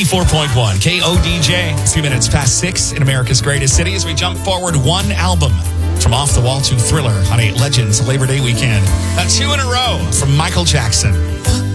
94.1 KODJ. It's 2 minutes past 6 in America's greatest city as we jump forward one album from Off the Wall to Thriller on a Legends Labor Day weekend. 2 in a row from Michael Jackson.